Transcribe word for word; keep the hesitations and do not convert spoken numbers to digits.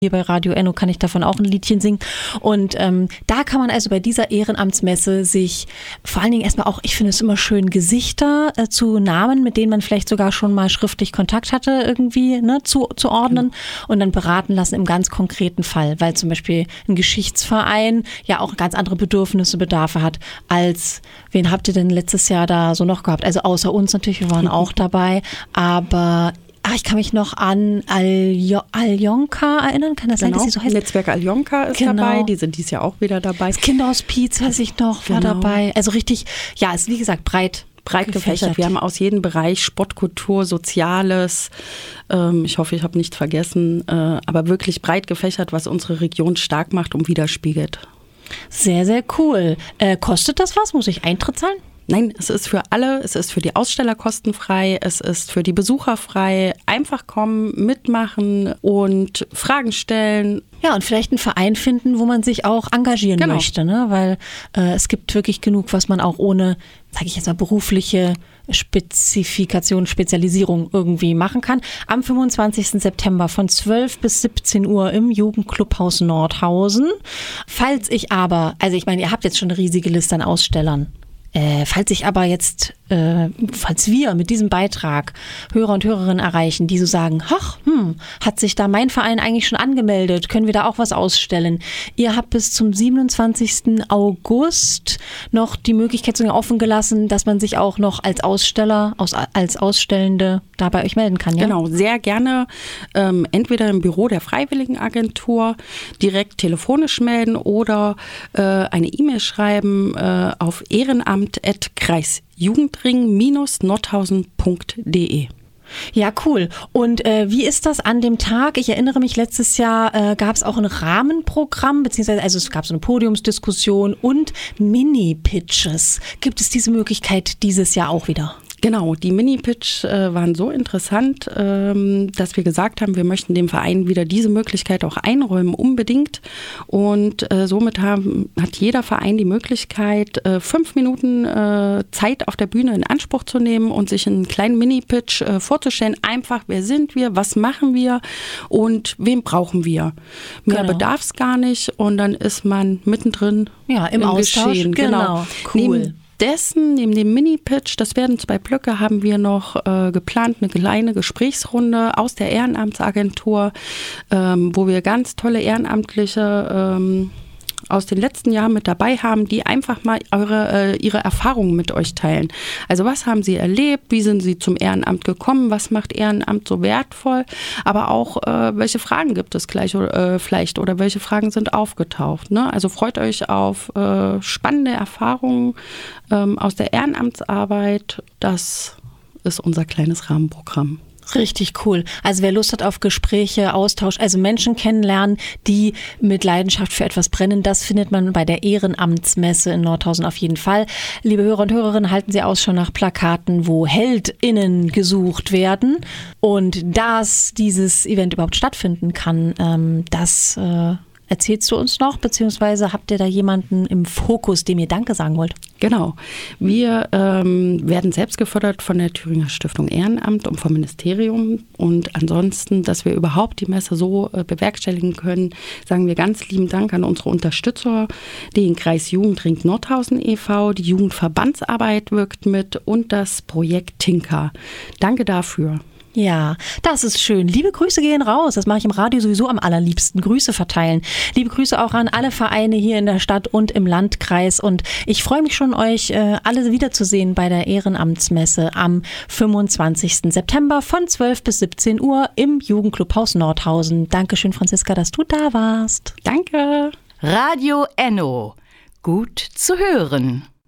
Hier bei Radio Enno kann ich davon auch ein Liedchen singen. Und ähm, da kann man also bei dieser Ehrenamtsmesse sich vor allen Dingen erstmal auch, ich finde es immer schön, Gesichter äh, zu Namen, mit denen man vielleicht sogar schon mal schriftlich Kontakt hatte, irgendwie ne, zu, zu ordnen mhm. und dann beraten lassen im ganz konkreten Fall. Weil zum Beispiel ein Geschichtsverein ja auch ganz andere Bedürfnisse, Bedarfe hat als, wen habt ihr denn letztes Jahr da so noch gehabt? Also außer uns natürlich, wir waren auch dabei, aber Ah, ich kann mich noch an Aljo- Aljonka erinnern. Kann das genau. sein, dass sie so heißt? Netzwerk Aljonka ist genau. dabei. Die sind dieses Jahr auch wieder dabei. Das Kinderhospiz, weiß ich noch, war genau. dabei. Also richtig, ja, ist wie gesagt breit. Breit gefächert. gefächert. Wir haben aus jedem Bereich Sport, Kultur, Soziales. Ähm, ich hoffe, ich habe nichts vergessen. Äh, aber wirklich breit gefächert, was unsere Region stark macht und widerspiegelt. Sehr, sehr cool. Äh, kostet das was? Muss ich Eintritt zahlen? Nein, es ist für alle, es ist für die Aussteller kostenfrei, es ist für die Besucher frei. Einfach kommen, mitmachen und Fragen stellen. Ja, und vielleicht einen Verein finden, wo man sich auch engagieren genau. möchte, ne? Weil äh, es gibt wirklich genug, was man auch ohne, sage ich jetzt mal, berufliche Spezifikation, Spezialisierung irgendwie machen kann. Am fünfundzwanzigsten September von zwölf bis siebzehn Uhr im Jugendclubhaus Nordhausen. Falls ich aber, also ich meine, ihr habt jetzt schon eine riesige Liste an Ausstellern. Äh, falls ich aber jetzt, äh, falls wir mit diesem Beitrag Hörer und Hörerinnen erreichen, die so sagen, ach, hm, hat sich da mein Verein eigentlich schon angemeldet, können wir da auch was ausstellen? Ihr habt bis zum siebenundzwanzigsten August noch die Möglichkeit sogar offen gelassen, dass man sich auch noch als Aussteller, aus, als Ausstellende da bei euch melden kann, ja? Genau, sehr gerne ähm, entweder im Büro der Freiwilligenagentur direkt telefonisch melden oder äh, eine E-Mail schreiben äh, auf ehrenamt at kreisjugendring Bindestrich nordhausen punkt de. Ja, cool. Und äh, wie ist das an dem Tag? Ich erinnere mich, letztes Jahr äh, gab es auch ein Rahmenprogramm, beziehungsweise also es gab so eine Podiumsdiskussion und Mini-Pitches. Gibt es diese Möglichkeit dieses Jahr auch wieder? Genau, die Mini-Pitch äh, waren so interessant, ähm, dass wir gesagt haben, wir möchten dem Verein wieder diese Möglichkeit auch einräumen, unbedingt. Und äh, somit haben, hat jeder Verein die Möglichkeit, äh, fünf Minuten äh, Zeit auf der Bühne in Anspruch zu nehmen und sich einen kleinen Mini-Pitch äh, vorzustellen. Einfach, wer sind wir, was machen wir und wen brauchen wir? Mehr genau. bedarf es gar nicht und dann ist man mittendrin ja, im, im Austausch. Geschehen. Genau, genau. cool. Neben Dessen, neben dem Mini-Pitch, das werden zwei Blöcke, haben wir noch äh, geplant, eine kleine Gesprächsrunde aus der Ehrenamtsagentur, ähm, wo wir ganz tolle Ehrenamtliche ähm, aus den letzten Jahren mit dabei haben, die einfach mal eure, äh, ihre Erfahrungen mit euch teilen. Also was haben sie erlebt, wie sind sie zum Ehrenamt gekommen, was macht Ehrenamt so wertvoll, aber auch äh, welche Fragen gibt es gleich äh, vielleicht oder welche Fragen sind aufgetaucht. Ne? Also freut euch auf äh, spannende Erfahrungen ähm, aus der Ehrenamtsarbeit. Das ist unser kleines Rahmenprogramm. Richtig cool. Also wer Lust hat auf Gespräche, Austausch, also Menschen kennenlernen, die mit Leidenschaft für etwas brennen, das findet man bei der Ehrenamtsmesse in Nordhausen auf jeden Fall. Liebe Hörer und Hörerinnen, halten Sie Ausschau nach Plakaten, wo HeldInnen gesucht werden. Und dass dieses Event überhaupt stattfinden kann, ähm, das äh, erzählst du uns noch, beziehungsweise habt ihr da jemanden im Fokus, dem ihr Danke sagen wollt? Genau. Wir ähm, werden selbst gefördert von der Thüringer Stiftung Ehrenamt und vom Ministerium. Und ansonsten, dass wir überhaupt die Messe so äh, bewerkstelligen können, sagen wir ganz lieben Dank an unsere Unterstützer, den Kreis Jugendring Nordhausen e V, die Jugendverbandsarbeit wirkt mit und das Projekt Tinker. Danke dafür. Ja, das ist schön. Liebe Grüße gehen raus. Das mache ich im Radio sowieso am allerliebsten. Grüße verteilen. Liebe Grüße auch an alle Vereine hier in der Stadt und im Landkreis. Und ich freue mich schon, euch äh, alle wiederzusehen bei der Ehrenamtsmesse am fünfundzwanzigsten September von zwölf bis siebzehn Uhr im Jugendclubhaus Nordhausen. Dankeschön, Franziska, dass du da warst. Danke. Radio Enno. Gut zu hören.